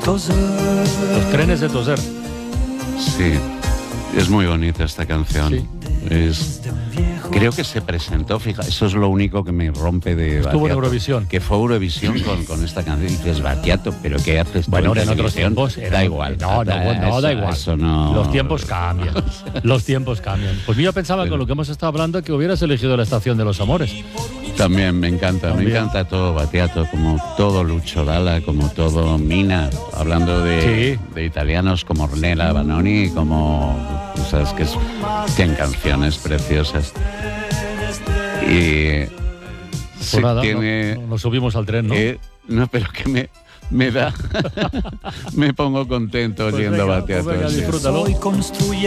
Los trenes de Toser. Sí, es muy bonita esta canción. Sí. Creo que se presentó, fija, eso es lo único que me rompe de Estuvo en Battiato, Eurovisión. que fue Eurovisión con esta canción. Y dices, Battiato, ¿pero qué haces tú Bueno, en otros televisión? tiempos Da igual. No, da igual. Eso no... Los tiempos cambian. Los tiempos cambian. Pues yo pensaba con lo que hemos estado hablando que hubieras elegido La Estación de los Amores. También me encanta todo Battiato, como todo Lucio Dalla, como todo Mina, hablando de italianos como Ornella Vanoni, como cosas que tienen canciones preciosas. Y Pues nada, nos subimos al tren, ¿no? No, pero que me da, me pongo contento oyendo Battiato. Pues venga, disfrútalo.